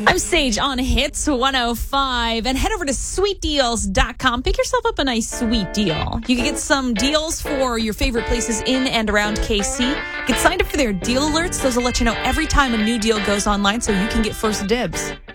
I'm Sage on Hits 105, and head over to sweetdeals.com. Pick yourself up a nice sweet deal. You can get some deals for your favorite places in and around KC. Get signed up for their deal alerts. Those will let you know every time a new deal goes online so you can get first dibs.